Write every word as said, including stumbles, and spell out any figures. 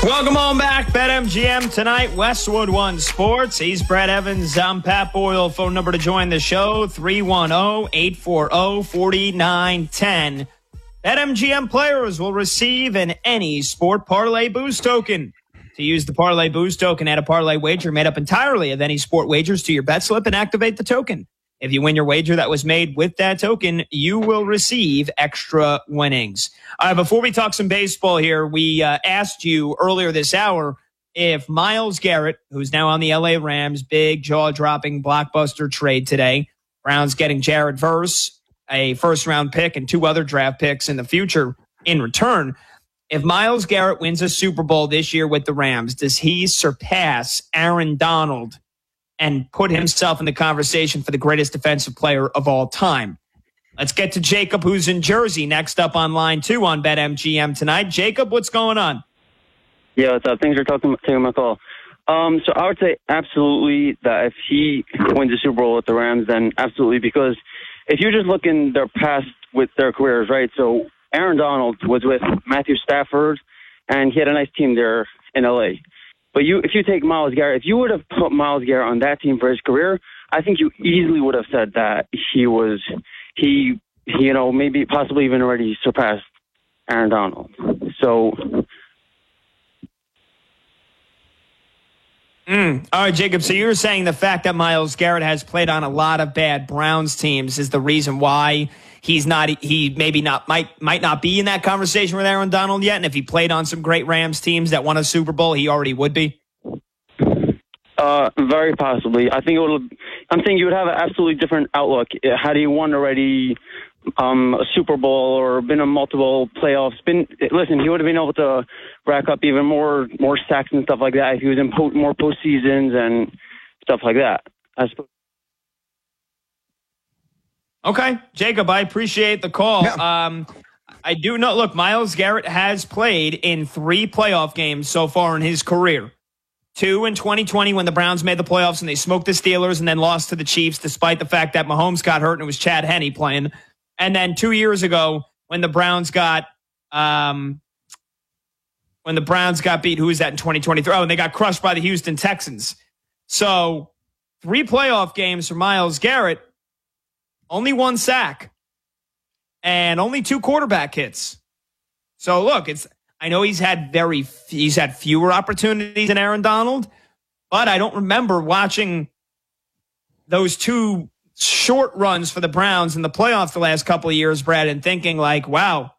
Welcome on back, BetMGM tonight, Westwood One Sports. He's Brett Evans. I'm Pat Boyle. Phone number to join the show, three one zero, eight four zero, four nine one zero. BetMGM players will receive an Any Sport Parlay Boost token. To use the Parlay Boost token, add a parlay wager made up entirely of Any Sport wagers to your bet slip and activate the token. If you win your wager that was made with that token, you will receive extra winnings. All right, before we talk some baseball here, we uh, asked you earlier this hour if Myles Garrett, who's now on the L A Rams, big jaw-dropping blockbuster trade today, Browns getting Jared Verse, a first-round pick, and two other draft picks in the future in return. If Myles Garrett wins a Super Bowl this year with the Rams, does he surpass Aaron Donald and put himself in the conversation for the greatest defensive player of all time? Let's get to Jacob, who's in Jersey, next up on line two on BetMGM tonight. Jacob, what's going on? Yeah, what's up? Thanks for talking, taking my call. Um, so I would say absolutely that if he wins the Super Bowl with the Rams, then absolutely, because if you just look in their past with their careers, right? So Aaron Donald was with Matthew Stafford, and he had a nice team there in L A. But you, if you take Myles Garrett, if you would have put Myles Garrett on that team for his career, I think you easily would have said that he was, he, you know, maybe possibly even already surpassed Aaron Donald. So. Mm. All right, Jacob, so you're saying the fact that Myles Garrett has played on a lot of bad Browns teams is the reason why he's not, he maybe not, might, might not be in that conversation with Aaron Donald yet. And if he played on some great Rams teams that won a Super Bowl, he already would be. Uh, very possibly. I think it would, I'm saying you would have an absolutely different outlook had he won already um, a Super Bowl or been in multiple playoffs. Been, listen, he would have been able to rack up even more, more sacks and stuff like that if he was in po- more postseasons and stuff like that. I suppose. Okay, Jacob, I appreciate the call. Yeah. Um, I do know, look, Myles Garrett has played in three playoff games so far in his career. Two in twenty twenty when the Browns made the playoffs and they smoked the Steelers and then lost to the Chiefs despite the fact that Mahomes got hurt and it was Chad Henne playing. And then two years ago when the Browns got um, when the Browns got beat, who was that in twenty twenty-three? Oh, and they got crushed by the Houston Texans. So three playoff games for Myles Garrett. Only one sack and only two quarterback hits. So look, it's I know he's had very he's had fewer opportunities than Aaron Donald, but I don't remember watching those two short runs for the Browns in the playoffs the last couple of years, Brad, and thinking like, wow,